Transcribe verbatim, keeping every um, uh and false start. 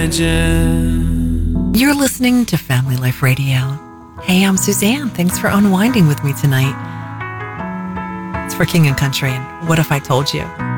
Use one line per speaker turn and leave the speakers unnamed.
You're listening to Family Life Radio. Hey, I'm Suzanne. Thanks for unwinding with me tonight. It's for King and Country and What If I Told You?